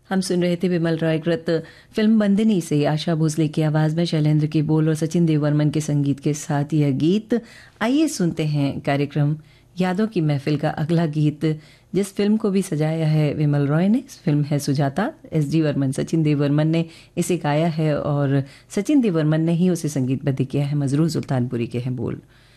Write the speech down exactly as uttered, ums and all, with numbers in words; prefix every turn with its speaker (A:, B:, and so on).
A: हम सुन रहे थे विमल रॉय कृत फिल्म बंदिनी से आशा भोसले की आवाज़ में शैलेंद्र के बोल और सचिन देववर्मन के संगीत के साथ यह गीत। आइए सुनते हैं कार्यक्रम यादों की महफिल का अगला गीत, जिस फिल्म को भी सजाया है विमल रॉय ने। फिल्म है सुजाता। एस डी वर्मन, सचिन देववर्मन ने इसे गाया है और सचिन देववर्मन ने ही उसे संगीतबद्ध किया है। मजरूर सुल्तानपुरी के हैं बोल।